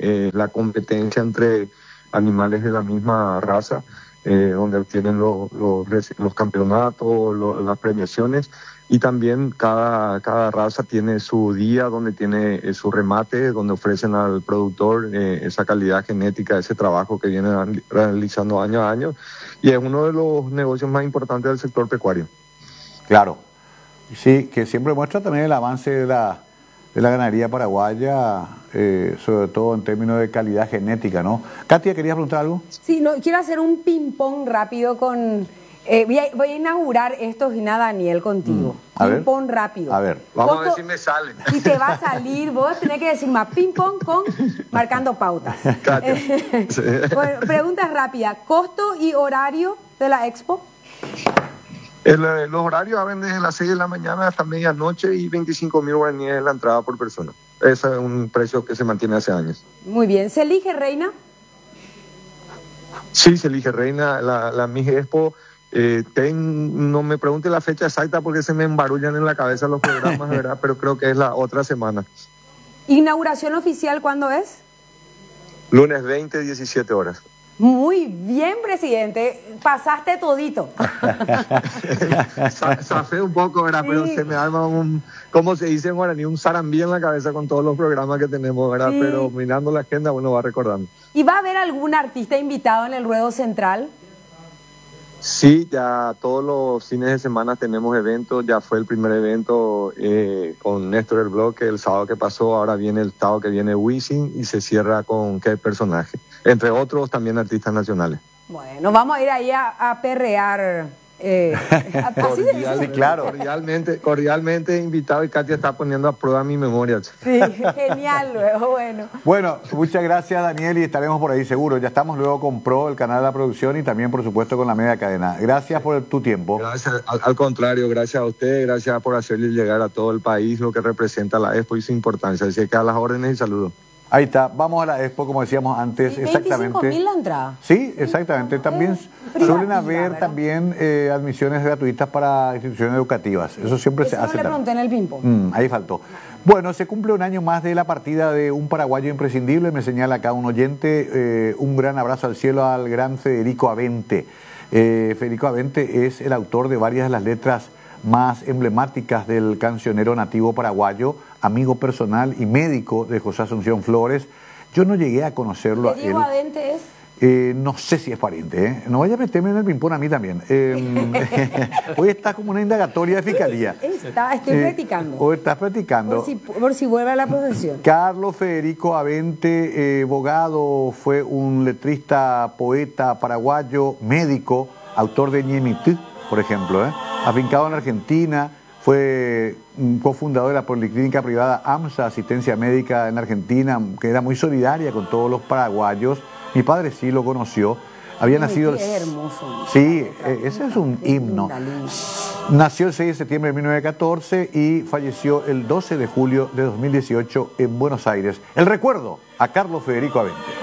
la competencia entre animales de la misma raza, donde obtienen los campeonatos, las premiaciones, y también cada raza tiene su día donde tiene su remate, donde ofrecen al productor esa calidad genética, ese trabajo que vienen realizando año a año, y es uno de los negocios más importantes del sector pecuario. Claro, sí, que siempre muestra también el avance de la ganadería paraguaya, sobre todo en términos de calidad genética, ¿no? Katia, ¿querías preguntar algo? Sí, no, quiero hacer un ping-pong rápido con... voy a inaugurar esto, Gina, Daniel, contigo. Ping-pong rápido. A ver. Vamos a ver si me sale. Si te va a salir, vos tenés que decir más ping-pong con marcando pautas. Bueno, preguntas rápidas. ¿Costo y horario de la expo? Los horarios abren desde las 6 de la mañana hasta medianoche y 25.000 guaraníes la entrada por persona. Ese es un precio que se mantiene hace años. Muy bien. ¿Se elige reina? Sí, se elige reina. La MIG Expo, no me pregunte la fecha exacta porque se me embarullan en la cabeza los programas, ¿verdad? Pero creo que es la otra semana. ¿Inauguración oficial cuándo es? Lunes 20, 17 horas. Muy bien, presidente. Pasaste todito. Zafé un poco, ¿verdad? Sí. Pero se me arma como se dice en guaraní, un zarambí en la cabeza con todos los programas que tenemos, ¿verdad? Sí. Pero mirando la agenda, uno va recordando. ¿Y va a haber algún artista invitado en el ruedo central? Sí, ya todos los fines de semana tenemos eventos. Ya fue el primer evento con Néstor El Bloque el sábado que pasó. Ahora viene el sábado que viene Wisin y se cierra con qué personaje. Entre otros también artistas nacionales. Bueno, vamos a ir ahí a perrear. Sí, claro. Cordialmente invitado, y Katia está poniendo a prueba mi memoria. Sí, genial, luego, bueno. Bueno, muchas gracias, Daniel, y estaremos por ahí seguro. Ya estamos luego con Pro, el canal de la producción, y también, por supuesto, con la media cadena. Gracias por tu tiempo. Gracias, al contrario, gracias a usted, gracias por hacerle llegar a todo el país lo que representa la Expo y su importancia. Así que a las órdenes y saludos. Ahí está, vamos a la Expo, como decíamos antes, exactamente. 25.000 la entrada. Sí, exactamente. También suelen haber también admisiones gratuitas para instituciones educativas. Eso siempre se hace. No le pregunté en el ping-pong. Ahí faltó. Bueno, se cumple un año más de la partida de un paraguayo imprescindible, me señala acá un oyente. Un gran abrazo al cielo al gran Federico Avente. Federico Avente es el autor de varias de las letras más emblemáticas del cancionero nativo paraguayo, amigo personal y médico de José Asunción Flores. Yo no llegué a conocerlo a él. ¿Federico Avente es? No sé si es pariente, ¿eh? No vaya a meterme en el ping-pong a mí también. Hoy está como una indagatoria de fiscalía. Estoy practicando. Hoy estás practicando. Por si vuelve a la profesión. Carlos Federico Avente, abogado, fue un letrista, poeta paraguayo, médico, autor de Ñemitú, por ejemplo, afincado en Argentina. Fue cofundador de la policlínica privada AMSA, Asistencia Médica en Argentina, que era muy solidaria con todos los paraguayos. Mi padre sí lo conoció. Había nacido... Qué hermoso. Sí, ese es un himno. Nació el 6 de septiembre de 1914 y falleció el 12 de julio de 2018 en Buenos Aires. El recuerdo a Carlos Federico Avente.